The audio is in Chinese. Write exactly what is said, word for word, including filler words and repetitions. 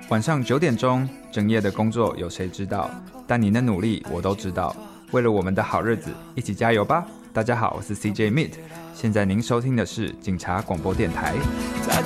晚上九点钟，整夜的工作有谁知道？但你的努力我都知道。为了我们的好日子，一起加油吧！大家好，我是 C J Meet， 现在您收听的是警察广播电台。